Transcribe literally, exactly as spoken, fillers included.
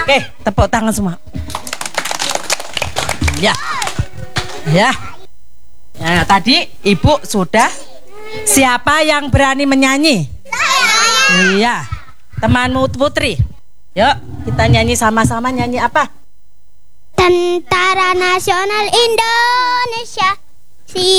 Oke, tepuk tangan semua. Ya. Ya. Nah, tadi Ibu sudah. Siapa yang berani menyanyi? Iya. Temanmu Putri. Yuk, kita nyanyi sama-sama. Nyanyi apa? Tentara Nasional Indonesia. Si